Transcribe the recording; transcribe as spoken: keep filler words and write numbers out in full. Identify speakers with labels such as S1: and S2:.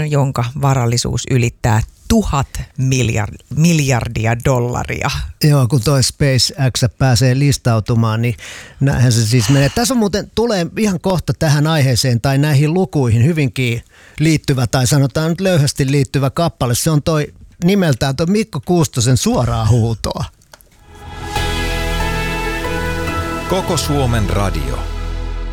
S1: jonka varallisuus ylittää tuhat miljard, miljardia dollaria.
S2: Joo, kun toi SpaceX pääsee listautumaan, niin näinhän se siis menee. Tässä on muuten, tulee ihan kohta tähän aiheeseen tai näihin lukuihin hyvinkin liittyvä, tai sanotaan nyt löyhästi liittyvä kappale. Se on toi nimeltään toi Mikko Kuustosen Suoraa huutoa.
S3: Koko Suomen radio.